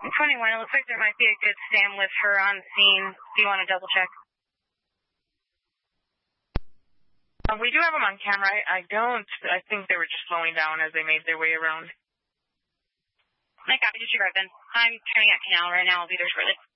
21, it looks like there might be a good stand with her on scene. Do you want to double check? We do have them on camera. I think they were just slowing down as they made their way around. I copy, disregard then. I'm turning at Canal right now. I'll be there shortly.